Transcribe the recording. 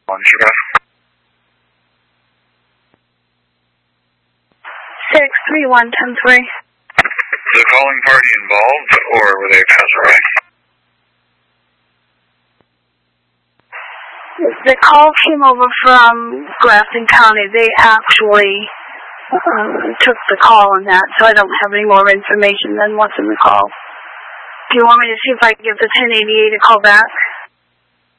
on Chicago. 631-10-3. Was the calling party involved, or were they passerby? The call came over from Grafton County. They actually took the call on that, so I don't have any more information than what's in the call. Do you want me to see if I can give the 1088 a call back?